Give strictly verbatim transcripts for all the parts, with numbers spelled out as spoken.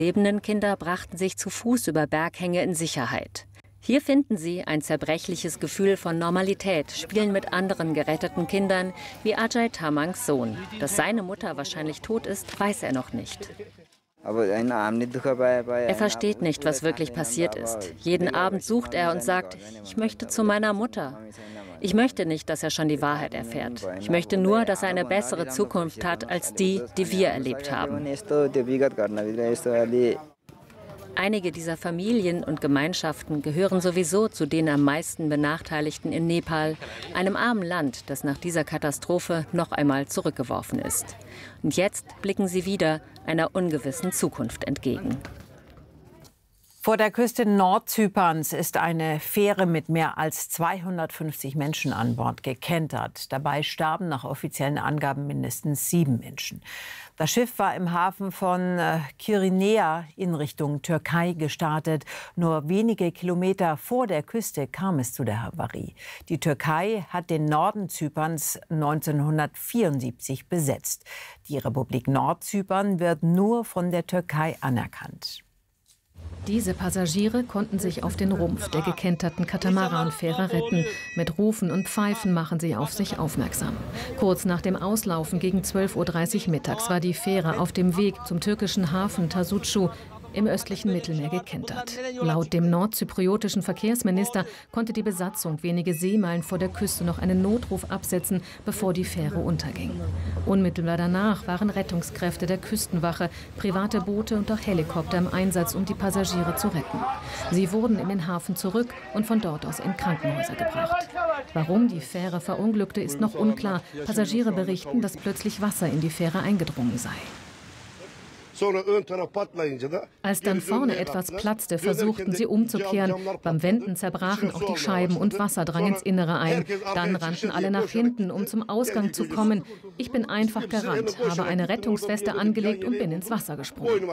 lebenden Kinder brachten sich zu Fuß über Berghänge in Sicherheit. Hier finden sie ein zerbrechliches Gefühl von Normalität, spielen mit anderen geretteten Kindern, wie Ajay Tamangs Sohn. Dass seine Mutter wahrscheinlich tot ist, weiß er noch nicht. Er versteht nicht, was wirklich passiert ist. Jeden Abend sucht er und sagt, ich möchte zu meiner Mutter. Ich möchte nicht, dass er schon die Wahrheit erfährt. Ich möchte nur, dass er eine bessere Zukunft hat als die, die wir erlebt haben. Einige dieser Familien und Gemeinschaften gehören sowieso zu den am meisten Benachteiligten in Nepal, einem armen Land, das nach dieser Katastrophe noch einmal zurückgeworfen ist. Und jetzt blicken sie wieder einer ungewissen Zukunft entgegen. Vor der Küste Nordzyperns ist eine Fähre mit mehr als zweihundertfünfzig Menschen an Bord gekentert. Dabei starben nach offiziellen Angaben mindestens sieben Menschen. Das Schiff war im Hafen von Kyrenia in Richtung Türkei gestartet. Nur wenige Kilometer vor der Küste kam es zu der Havarie. Die Türkei hat den Norden Zyperns neunzehnhundertvierundsiebzig besetzt. Die Republik Nordzypern wird nur von der Türkei anerkannt. Diese Passagiere konnten sich auf den Rumpf der gekenterten Katamaranfähre retten. Mit Rufen und Pfeifen machen sie auf sich aufmerksam. Kurz nach dem Auslaufen gegen zwölf Uhr dreißig mittags war die Fähre auf dem Weg zum türkischen Hafen Tasucu im östlichen Mittelmeer gekentert. Laut dem nordzypriotischen Verkehrsminister konnte die Besatzung wenige Seemeilen vor der Küste noch einen Notruf absetzen, bevor die Fähre unterging. Unmittelbar danach waren Rettungskräfte der Küstenwache, private Boote und auch Helikopter im Einsatz, um die Passagiere zu retten. Sie wurden in den Hafen zurück und von dort aus in Krankenhäuser gebracht. Warum die Fähre verunglückte, ist noch unklar. Passagiere berichten, dass plötzlich Wasser in die Fähre eingedrungen sei. Als dann vorne etwas platzte, versuchten sie umzukehren. Beim Wenden zerbrachen auch die Scheiben und Wasser drang ins Innere ein. Dann rannten alle nach hinten, um zum Ausgang zu kommen. Ich bin einfach gerannt, habe eine Rettungsweste angelegt und bin ins Wasser gesprungen.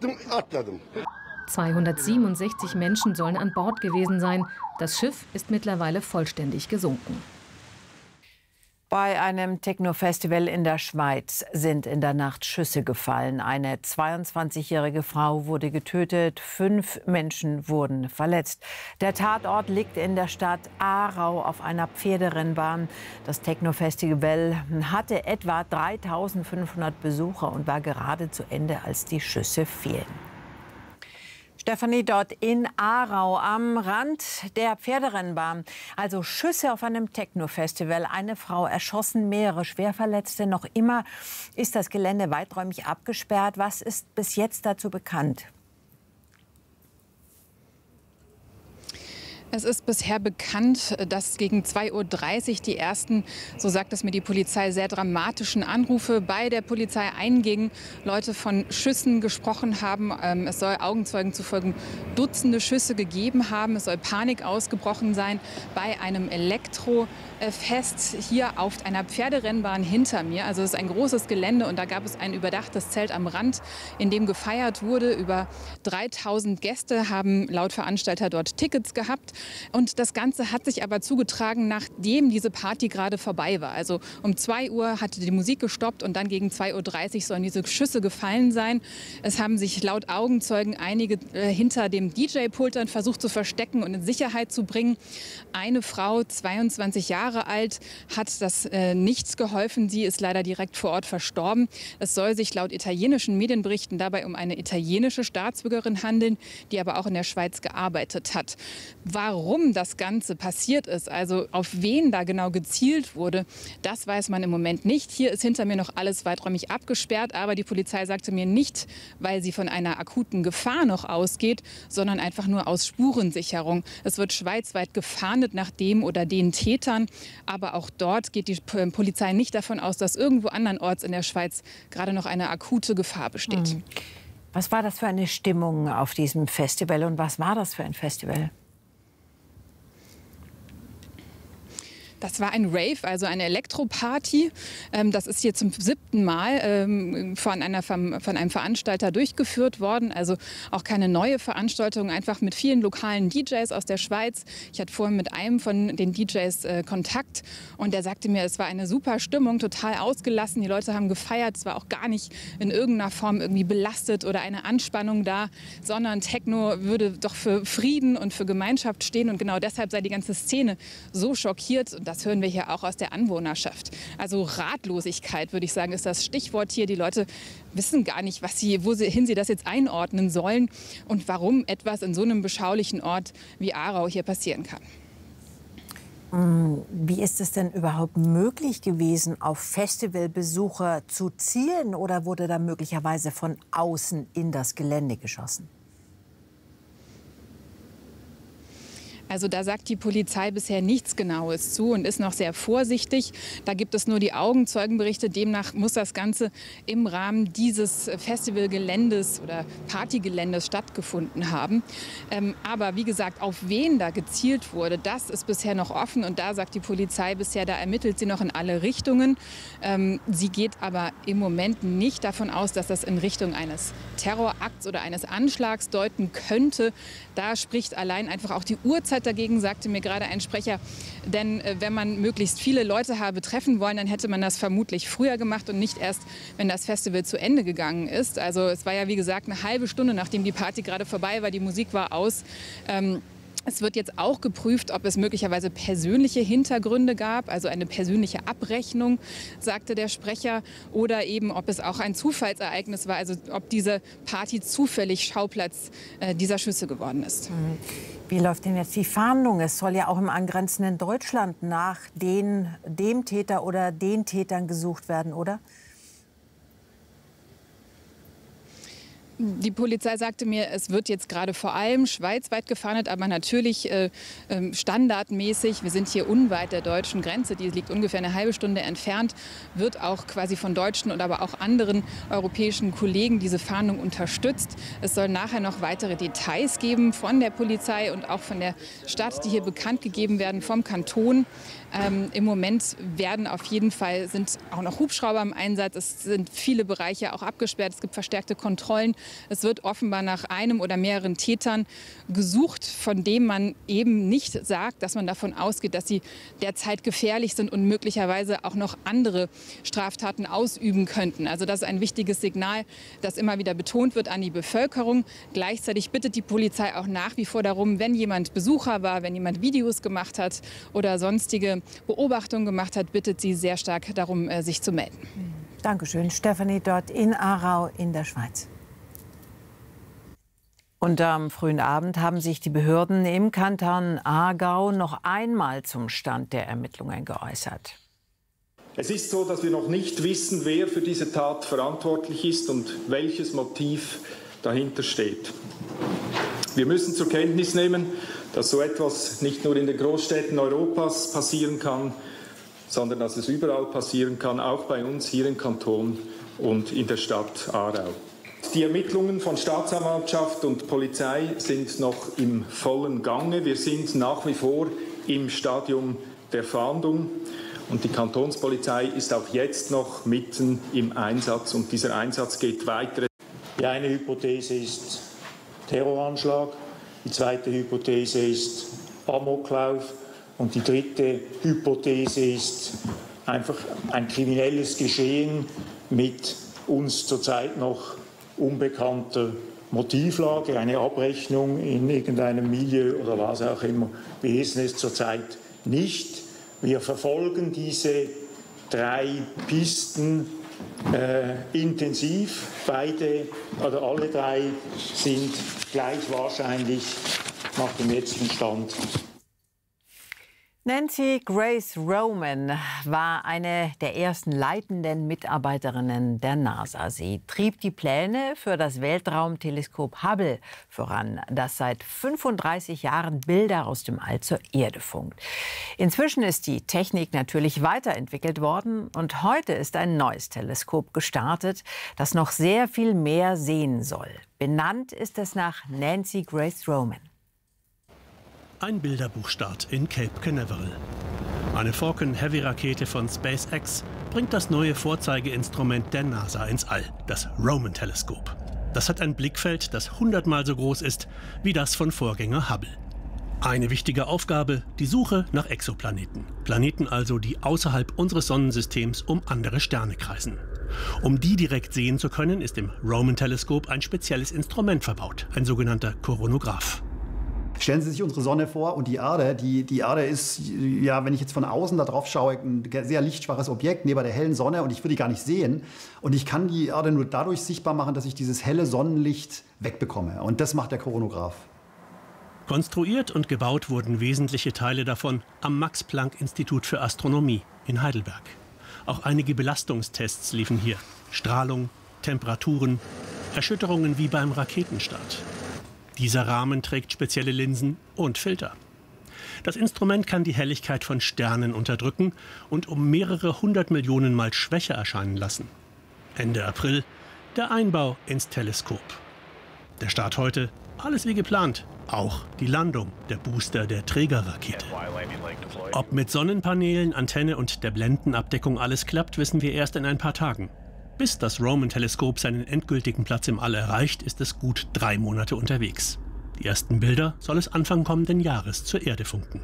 zweihundertsiebenundsechzig Menschen sollen an Bord gewesen sein. Das Schiff ist mittlerweile vollständig gesunken. Bei einem Techno-Festival in der Schweiz sind in der Nacht Schüsse gefallen. Eine zweiundzwanzigjährige Frau wurde getötet, fünf Menschen wurden verletzt. Der Tatort liegt in der Stadt Aarau auf einer Pferderennbahn. Das Techno-Festival hatte etwa dreitausendfünfhundert Besucher und war gerade zu Ende, als die Schüsse fielen. Stefanie, dort in Aarau am Rand der Pferderennbahn. Also Schüsse auf einem Techno-Festival. Eine Frau erschossen, mehrere Schwerverletzte. Noch immer ist das Gelände weiträumig abgesperrt. Was ist bis jetzt dazu bekannt? Es ist bisher bekannt, dass gegen zwei Uhr dreißig die ersten, so sagt es mir die Polizei, sehr dramatischen Anrufe bei der Polizei eingingen. Leute von Schüssen gesprochen haben. Es soll Augenzeugen zufolge Dutzende Schüsse gegeben haben. Es soll Panik ausgebrochen sein bei einem Elektrofest hier auf einer Pferderennbahn hinter mir. Also es ist ein großes Gelände und da gab es ein überdachtes Zelt am Rand, in dem gefeiert wurde. Über dreitausend Gäste haben laut Veranstalter dort Tickets gehabt. Und das Ganze hat sich aber zugetragen, nachdem diese Party gerade vorbei war. Also um zwei Uhr hatte die Musik gestoppt und dann gegen zwei Uhr dreißig sollen diese Schüsse gefallen sein. Es haben sich laut Augenzeugen einige äh, hinter dem D J-Pult dann versucht zu verstecken und in Sicherheit zu bringen. Eine Frau, zweiundzwanzig Jahre alt, hat das äh, nichts geholfen. Sie ist leider direkt vor Ort verstorben. Es soll sich laut italienischen Medienberichten dabei um eine italienische Staatsbürgerin handeln, die aber auch in der Schweiz gearbeitet hat. Warum das Ganze passiert ist, also auf wen da genau gezielt wurde, das weiß man im Moment nicht. Hier ist hinter mir noch alles weiträumig abgesperrt, aber die Polizei sagte mir nicht, weil sie von einer akuten Gefahr noch ausgeht, sondern einfach nur aus Spurensicherung. Es wird schweizweit gefahndet nach dem oder den Tätern, aber auch dort geht die Polizei nicht davon aus, dass irgendwo andernorts in der Schweiz gerade noch eine akute Gefahr besteht. Hm. Was war das für eine Stimmung auf diesem Festival und was war das für ein Festival? Das war ein Rave, also eine Elektroparty. Das ist hier zum siebten Mal von, einer, von einem Veranstalter durchgeführt worden. Also auch keine neue Veranstaltung, einfach mit vielen lokalen D Js aus der Schweiz. Ich hatte vorhin mit einem von den D Js Kontakt und der sagte mir, es war eine super Stimmung, total ausgelassen. Die Leute haben gefeiert, es war auch gar nicht in irgendeiner Form irgendwie belastet oder eine Anspannung da, sondern Techno würde doch für Frieden und für Gemeinschaft stehen. Und genau deshalb sei die ganze Szene so schockiert. Und das hören wir hier auch aus der Anwohnerschaft. Also Ratlosigkeit, würde ich sagen, ist das Stichwort hier. Die Leute wissen gar nicht, was sie, wohin sie das jetzt einordnen sollen und warum etwas in so einem beschaulichen Ort wie Aarau hier passieren kann. Wie ist es denn überhaupt möglich gewesen, auf Festivalbesucher zu zielen? Oder wurde da möglicherweise von außen in das Gelände geschossen? Also da sagt die Polizei bisher nichts Genaues zu und ist noch sehr vorsichtig. Da gibt es nur die Augenzeugenberichte. Demnach muss das Ganze im Rahmen dieses Festivalgeländes oder Partygeländes stattgefunden haben. Ähm, aber wie gesagt, auf wen da gezielt wurde, das ist bisher noch offen. Und da sagt die Polizei bisher, da ermittelt sie noch in alle Richtungen. Ähm, sie geht aber im Moment nicht davon aus, dass das in Richtung eines Terrorakts oder eines Anschlags deuten könnte. Da spricht allein einfach auch die Uhrzeit dagegen, sagte mir gerade ein Sprecher. Denn äh, wenn man möglichst viele Leute habe treffen wollen, dann hätte man das vermutlich früher gemacht und nicht erst, wenn das Festival zu Ende gegangen ist. Also es war ja, wie gesagt, eine halbe Stunde, nachdem die Party gerade vorbei war, die Musik war aus. Ähm, Es wird jetzt auch geprüft, ob es möglicherweise persönliche Hintergründe gab, also eine persönliche Abrechnung, sagte der Sprecher, oder eben, ob es auch ein Zufallsereignis war, also ob diese Party zufällig Schauplatz äh, dieser Schüsse geworden ist. Wie läuft denn jetzt die Fahndung? Es soll ja auch im angrenzenden Deutschland nach den, dem Täter oder den Tätern gesucht werden, oder? Die Polizei sagte mir, es wird jetzt gerade vor allem schweizweit gefahndet, aber natürlich äh, standardmäßig. Wir sind hier unweit der deutschen Grenze, die liegt ungefähr eine halbe Stunde entfernt, wird auch quasi von deutschen und aber auch anderen europäischen Kollegen diese Fahndung unterstützt. Es soll nachher noch weitere Details geben von der Polizei und auch von der Stadt, die hier bekannt gegeben werden, vom Kanton. Ähm, Im Moment werden auf jeden Fall, sind auch noch Hubschrauber im Einsatz. Es sind viele Bereiche auch abgesperrt. Es gibt verstärkte Kontrollen. Es wird offenbar nach einem oder mehreren Tätern gesucht, von dem man eben nicht sagt, dass man davon ausgeht, dass sie derzeit gefährlich sind und möglicherweise auch noch andere Straftaten ausüben könnten. Also das ist ein wichtiges Signal, das immer wieder betont wird an die Bevölkerung. Gleichzeitig bittet die Polizei auch nach wie vor darum, wenn jemand Besucher war, wenn jemand Videos gemacht hat oder sonstige Beobachtungen gemacht hat, bittet sie sehr stark darum, sich zu melden. Dankeschön, Stefanie, dort in Aarau in der Schweiz. Und am frühen Abend haben sich die Behörden im Kanton Aargau noch einmal zum Stand der Ermittlungen geäußert. Es ist so, dass wir noch nicht wissen, wer für diese Tat verantwortlich ist und welches Motiv dahinter steht. Wir müssen zur Kenntnis nehmen, dass so etwas nicht nur in den Großstädten Europas passieren kann, sondern dass es überall passieren kann, auch bei uns hier im Kanton und in der Stadt Aarau. Die Ermittlungen von Staatsanwaltschaft und Polizei sind noch im vollen Gange. Wir sind nach wie vor im Stadium der Fahndung und die Kantonspolizei ist auch jetzt noch mitten im Einsatz und dieser Einsatz geht weiter. Die eine Hypothese ist Terroranschlag, die zweite Hypothese ist Amoklauf und die dritte Hypothese ist einfach ein kriminelles Geschehen mit uns zurzeit noch unbekannter Motivlage, eine Abrechnung in irgendeinem Milieu oder was auch immer. Wir wissen es zurzeit nicht. Wir verfolgen diese drei Pisten äh, intensiv. Beide oder alle drei sind gleich wahrscheinlich nach dem jetzigen Stand. Nancy Grace Roman war eine der ersten leitenden Mitarbeiterinnen der NASA. Sie trieb die Pläne für das Weltraumteleskop Hubble voran, das seit fünfunddreißig Jahren Bilder aus dem All zur Erde funkt. Inzwischen ist die Technik natürlich weiterentwickelt worden und heute ist ein neues Teleskop gestartet, das noch sehr viel mehr sehen soll. Benannt ist es nach Nancy Grace Roman. Ein Bilderbuchstart in Cape Canaveral. Eine Falcon-Heavy-Rakete von SpaceX bringt das neue Vorzeigeinstrument der NASA ins All, das Roman-Teleskop. Das hat ein Blickfeld, das hundertmal so groß ist wie das von Vorgänger Hubble. Eine wichtige Aufgabe, die Suche nach Exoplaneten. Planeten also, die außerhalb unseres Sonnensystems um andere Sterne kreisen. Um die direkt sehen zu können, ist im Roman-Teleskop ein spezielles Instrument verbaut, ein sogenannter Koronograph. Stellen Sie sich unsere Sonne vor und die Erde. Die, die Erde ist, ja, wenn ich jetzt von außen da drauf schaue, ein sehr lichtschwaches Objekt neben der hellen Sonne und ich würde die gar nicht sehen. Und ich kann die Erde nur dadurch sichtbar machen, dass ich dieses helle Sonnenlicht wegbekomme. Und das macht der Koronograph. Konstruiert und gebaut wurden wesentliche Teile davon am Max-Planck-Institut für Astronomie in Heidelberg. Auch einige Belastungstests liefen hier. Strahlung, Temperaturen, Erschütterungen wie beim Raketenstart. Dieser Rahmen trägt spezielle Linsen und Filter. Das Instrument kann die Helligkeit von Sternen unterdrücken und um mehrere hundert Millionen Mal schwächer erscheinen lassen. Ende April der Einbau ins Teleskop. Der Start heute, alles wie geplant. Auch die Landung der Booster der Trägerrakete. Ob mit Sonnenpaneelen, Antenne und der Blendenabdeckung alles klappt, wissen wir erst in ein paar Tagen. Bis das Roman-Teleskop seinen endgültigen Platz im All erreicht, ist es gut drei Monate unterwegs. Die ersten Bilder soll es Anfang kommenden Jahres zur Erde funken.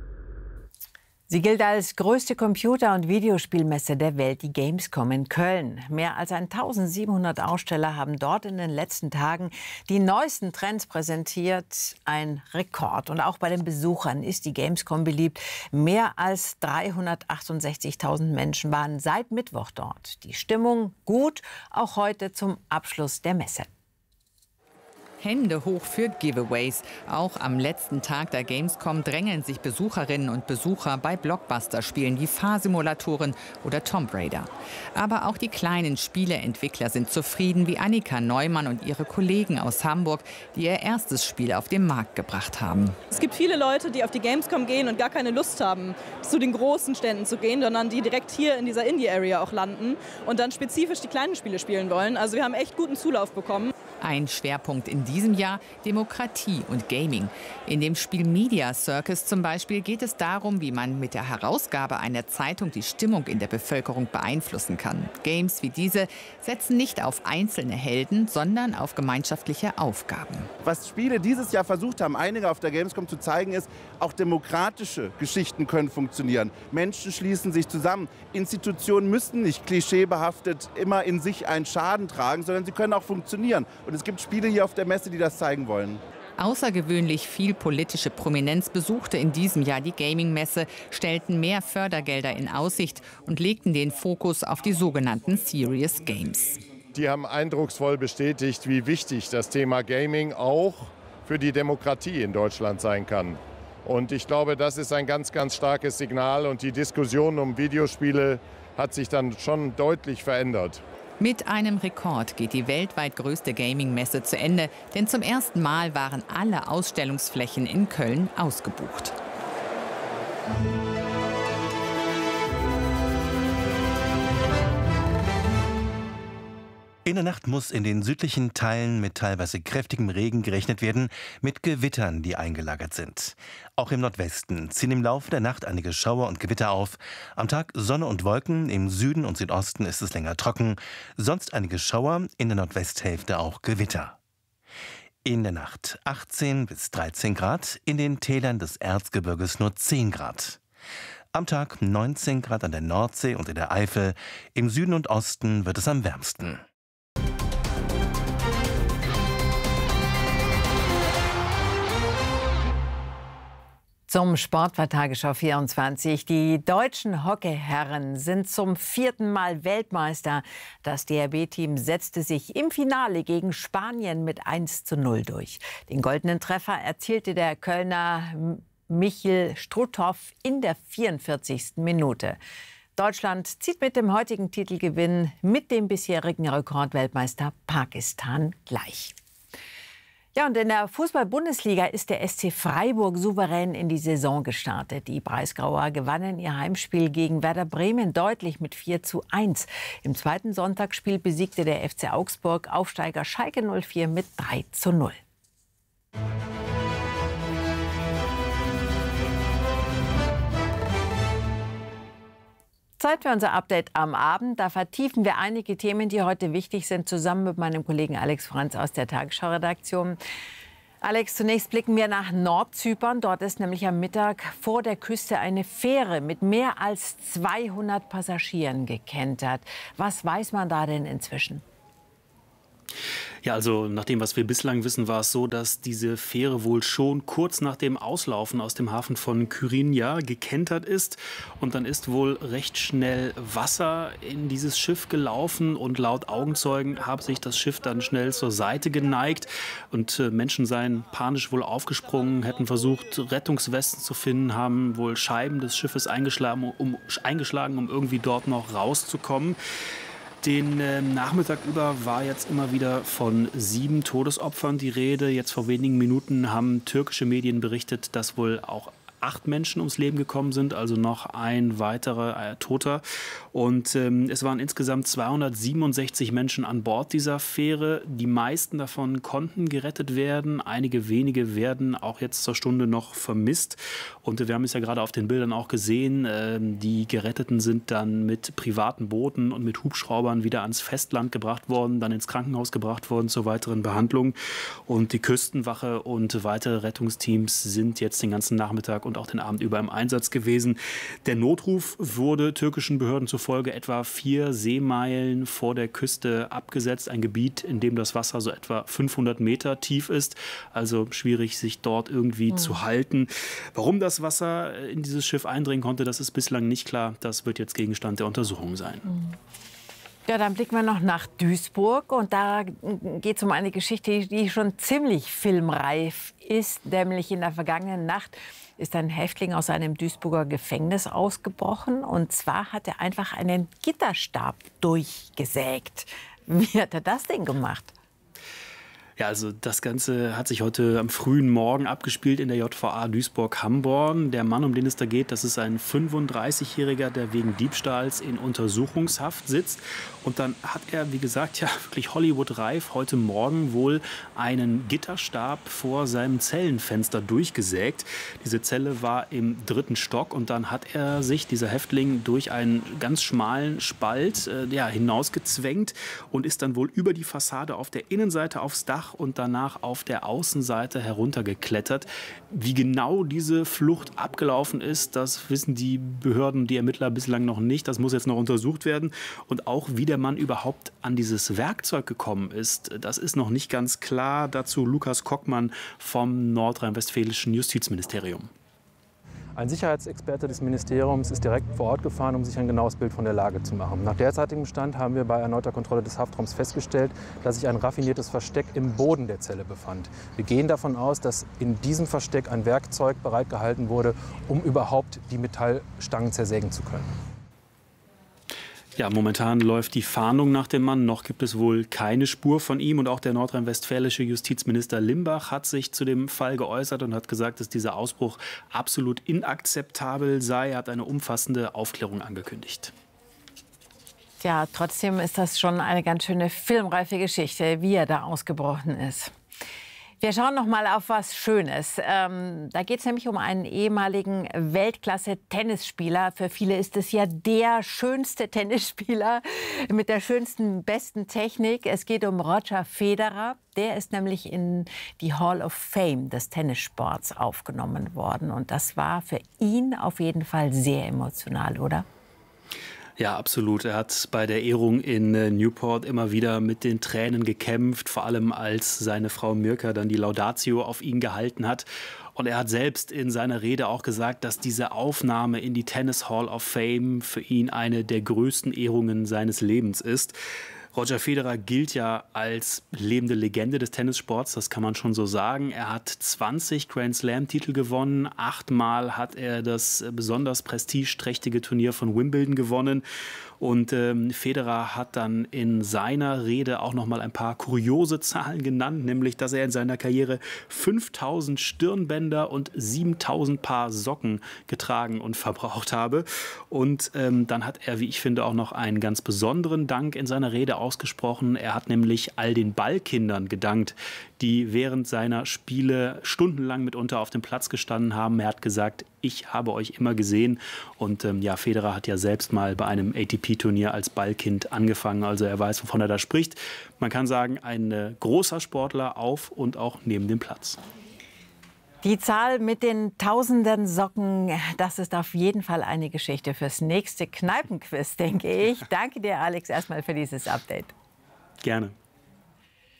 Sie gilt als größte Computer- und Videospielmesse der Welt, die Gamescom in Köln. Mehr als eintausendsiebenhundert Aussteller haben dort in den letzten Tagen die neuesten Trends präsentiert. Ein Rekord. Und auch bei den Besuchern ist die Gamescom beliebt. Mehr als dreihundertachtundsechzigtausend Menschen waren seit Mittwoch dort. Die Stimmung gut, auch heute zum Abschluss der Messe. Hände hoch für Giveaways. Auch am letzten Tag der Gamescom drängeln sich Besucherinnen und Besucher bei Blockbuster-Spielen wie Fahrsimulatoren oder Tomb Raider. Aber auch die kleinen Spieleentwickler sind zufrieden, wie Annika Neumann und ihre Kollegen aus Hamburg, die ihr erstes Spiel auf den Markt gebracht haben. Es gibt viele Leute, die auf die Gamescom gehen und gar keine Lust haben, zu den großen Ständen zu gehen, sondern die direkt hier in dieser Indie-Area auch landen und dann spezifisch die kleinen Spiele spielen wollen. Also wir haben echt guten Zulauf bekommen. Ein Schwerpunkt in diesem Jahr Demokratie und Gaming. In dem Spiel Media Circus zum Beispiel geht es darum, wie man mit der Herausgabe einer Zeitung die Stimmung in der Bevölkerung beeinflussen kann. Games wie diese setzen nicht auf einzelne Helden, sondern auf gemeinschaftliche Aufgaben. Was Spiele dieses Jahr versucht haben, einige auf der Gamescom zu zeigen, ist, auch demokratische Geschichten können funktionieren. Menschen schließen sich zusammen. Institutionen müssen nicht klischeebehaftet immer in sich einen Schaden tragen, sondern sie können auch funktionieren. Und es gibt Spiele hier auf der Messe, die das zeigen wollen. Außergewöhnlich viel politische Prominenz besuchte in diesem Jahr die Gaming-Messe, stellten mehr Fördergelder in Aussicht und legten den Fokus auf die sogenannten Serious Games. Die haben eindrucksvoll bestätigt, wie wichtig das Thema Gaming auch für die Demokratie in Deutschland sein kann. Und ich glaube, das ist ein ganz, ganz starkes Signal. Und die Diskussion um Videospiele hat sich dann schon deutlich verändert. Mit einem Rekord geht die weltweit größte Gaming-Messe zu Ende, denn zum ersten Mal waren alle Ausstellungsflächen in Köln ausgebucht. In der Nacht muss in den südlichen Teilen mit teilweise kräftigem Regen gerechnet werden, mit Gewittern, die eingelagert sind. Auch im Nordwesten ziehen im Laufe der Nacht einige Schauer und Gewitter auf. Am Tag Sonne und Wolken, im Süden und Südosten ist es länger trocken. Sonst einige Schauer, in der Nordwesthälfte auch Gewitter. In der Nacht achtzehn bis dreizehn Grad, in den Tälern des Erzgebirges nur zehn Grad. Am Tag neunzehn Grad an der Nordsee und in der Eifel. Im Süden und Osten wird es am wärmsten. Zum Sport bei Tagesschau vierundzwanzig. Die deutschen Hockeyherren sind zum vierten Mal Weltmeister. Das D H B-Team setzte sich im Finale gegen Spanien mit eins zu null durch. Den goldenen Treffer erzielte der Kölner Michel Struthoff in der vierundvierzigsten Minute. Deutschland zieht mit dem heutigen Titelgewinn mit dem bisherigen Rekordweltmeister Pakistan gleich. Ja, und in der Fußball-Bundesliga ist der S C Freiburg souverän in die Saison gestartet. Die Breisgauer gewannen ihr Heimspiel gegen Werder Bremen deutlich mit vier zu eins. Im zweiten Sonntagsspiel besiegte der F C Augsburg Aufsteiger Schalke null vier mit drei zu null. Zeit für unser Update am Abend. Da vertiefen wir einige Themen, die heute wichtig sind, zusammen mit meinem Kollegen Alex Franz aus der Tagesschau-Redaktion. Alex, zunächst blicken wir nach Nordzypern. Dort ist nämlich am Mittag vor der Küste eine Fähre mit mehr als zweihundert Passagieren gekentert. Was weiß man da denn inzwischen? Ja, also nach dem, was wir bislang wissen, war es so, dass diese Fähre wohl schon kurz nach dem Auslaufen aus dem Hafen von Kyrenia gekentert ist. Und dann ist wohl recht schnell Wasser in dieses Schiff gelaufen. Und laut Augenzeugen habe sich das Schiff dann schnell zur Seite geneigt. Und äh, Menschen seien panisch wohl aufgesprungen, hätten versucht, Rettungswesten zu finden, haben wohl Scheiben des Schiffes eingeschlagen, um, eingeschlagen, um irgendwie dort noch rauszukommen. Den äh, Nachmittag über war jetzt immer wieder von sieben Todesopfern die Rede. Jetzt vor wenigen Minuten haben türkische Medien berichtet, dass wohl auch acht Menschen ums Leben gekommen sind, also noch ein weiterer äh, Toter. Und ähm, es waren insgesamt zweihundertsiebenundsechzig Menschen an Bord dieser Fähre. Die meisten davon konnten gerettet werden. Einige wenige werden auch jetzt zur Stunde noch vermisst. Und äh, wir haben es ja gerade auf den Bildern auch gesehen. Äh, die Geretteten sind dann mit privaten Booten und mit Hubschraubern wieder ans Festland gebracht worden, dann ins Krankenhaus gebracht worden zur weiteren Behandlung. Und die Küstenwache und weitere Rettungsteams sind jetzt den ganzen Nachmittag und auch den Abend über im Einsatz gewesen. Der Notruf wurde türkischen Behörden zufolge etwa vier Seemeilen vor der Küste abgesetzt. Ein Gebiet, in dem das Wasser so etwa fünfhundert Meter tief ist. Also schwierig, sich dort irgendwie mhm. zu halten. Warum das Wasser in dieses Schiff eindringen konnte, das ist bislang nicht klar. Das wird jetzt Gegenstand der Untersuchung sein. Mhm. Ja, dann blicken wir noch nach Duisburg. Und da geht es um eine Geschichte, die schon ziemlich filmreif ist. Nämlich in der vergangenen Nacht ist ein Häftling aus einem Duisburger Gefängnis ausgebrochen. Und zwar hat er einfach einen Gitterstab durchgesägt. Wie hat er das denn gemacht? Ja, also das Ganze hat sich heute am frühen Morgen abgespielt in der J V A Duisburg-Hamborn. Der Mann, um den es da geht, das ist ein fünfunddreißigjähriger, der wegen Diebstahls in Untersuchungshaft sitzt. Und dann hat er, wie gesagt, ja wirklich Hollywood-reif heute Morgen wohl einen Gitterstab vor seinem Zellenfenster durchgesägt. Diese Zelle war im dritten Stock und dann hat er sich, dieser Häftling, durch einen ganz schmalen Spalt äh, ja, hinausgezwängt und ist dann wohl über die Fassade auf der Innenseite aufs Dach und danach auf der Außenseite heruntergeklettert. Wie genau diese Flucht abgelaufen ist, das wissen die Behörden, die Ermittler bislang noch nicht. Das muss jetzt noch untersucht werden. Und auch wie der Mann überhaupt an dieses Werkzeug gekommen ist, das ist noch nicht ganz klar. Dazu Lukas Kockmann vom nordrhein-westfälischen Justizministerium. Ein Sicherheitsexperte des Ministeriums ist direkt vor Ort gefahren, um sich ein genaues Bild von der Lage zu machen. Nach derzeitigem Stand haben wir bei erneuter Kontrolle des Haftraums festgestellt, dass sich ein raffiniertes Versteck im Boden der Zelle befand. Wir gehen davon aus, dass in diesem Versteck ein Werkzeug bereitgehalten wurde, um überhaupt die Metallstangen zersägen zu können. Ja, momentan läuft die Fahndung nach dem Mann. Noch gibt es wohl keine Spur von ihm. Und auch der nordrhein-westfälische Justizminister Limbach hat sich zu dem Fall geäußert und hat gesagt, dass dieser Ausbruch absolut inakzeptabel sei. Er hat eine umfassende Aufklärung angekündigt. Ja, trotzdem ist das schon eine ganz schöne filmreife Geschichte, wie er da ausgebrochen ist. Wir schauen noch mal auf was Schönes. Ähm, da geht es nämlich um einen ehemaligen Weltklasse-Tennisspieler. Für viele ist es ja der schönste Tennisspieler mit der schönsten, besten Technik. Es geht um Roger Federer. Der ist nämlich in die Hall of Fame des Tennissports aufgenommen worden. Und das war für ihn auf jeden Fall sehr emotional, oder? Ja, absolut. Er hat bei der Ehrung in Newport immer wieder mit den Tränen gekämpft, vor allem als seine Frau Mirka dann die Laudatio auf ihn gehalten hat. Und er hat selbst in seiner Rede auch gesagt, dass diese Aufnahme in die Tennis Hall of Fame für ihn eine der größten Ehrungen seines Lebens ist. Roger Federer gilt ja als lebende Legende des Tennissports, das kann man schon so sagen. Er hat zwanzig Grand-Slam-Titel gewonnen, achtmal hat er das besonders prestigeträchtige Turnier von Wimbledon gewonnen. Und ähm, Federer hat dann in seiner Rede auch noch mal ein paar kuriose Zahlen genannt, nämlich, dass er in seiner Karriere fünftausend Stirnbänder und siebentausend Paar Socken getragen und verbraucht habe. Und ähm, dann hat er, wie ich finde, auch noch einen ganz besonderen Dank in seiner Rede ausgesprochen. Er hat nämlich all den Ballkindern gedankt, die während seiner Spiele stundenlang mitunter auf dem Platz gestanden haben. Er hat gesagt, ich habe euch immer gesehen. Und ähm, ja, Federer hat ja selbst mal bei einem A T P-Turnier als Ballkind angefangen. Also er weiß, wovon er da spricht. Man kann sagen, ein äh, großer Sportler auf und auch neben dem Platz. Die Zahl mit den tausenden Socken, das ist auf jeden Fall eine Geschichte fürs nächste Kneipenquiz, denke ich. Danke dir, Alex, erstmal für dieses Update. Gerne.